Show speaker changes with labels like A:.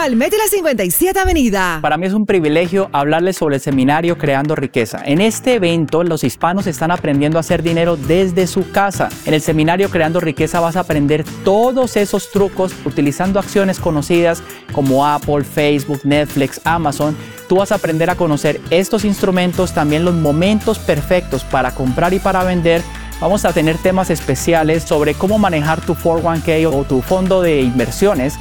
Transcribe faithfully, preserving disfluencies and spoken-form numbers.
A: Palmetto y la cincuenta y siete Avenida.
B: Para mí es un privilegio hablarles sobre el seminario Creando Riqueza. En este evento, los hispanos están aprendiendo a hacer dinero desde su casa. En el seminario Creando Riqueza vas a aprender todos esos trucos utilizando acciones conocidas como Apple, Facebook, Netflix, Amazon. Tú vas a aprender a conocer estos instrumentos, también los momentos perfectos para comprar y para vender. Vamos a tener temas especiales sobre cómo manejar tu cuatro uno K o tu fondo de inversiones.